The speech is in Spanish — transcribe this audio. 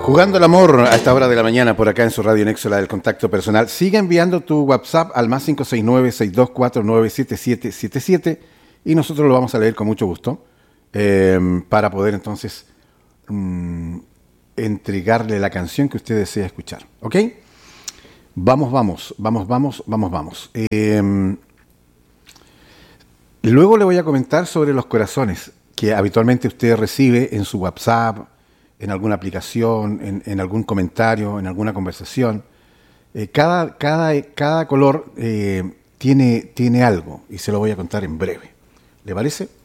Jugando el amor a esta hora de la mañana por acá en su Radio Nexo, la del contacto personal. Sigue enviando tu WhatsApp al más 569-6249-7777 y nosotros lo vamos a leer con mucho gusto para poder entonces entregarle la canción que usted desea escuchar. ¿Ok? Vamos. Luego le voy a comentar sobre los corazones que habitualmente usted recibe en su WhatsApp, en alguna aplicación, en algún comentario, en alguna conversación. Cada color tiene algo y se lo voy a contar en breve. ¿Le parece?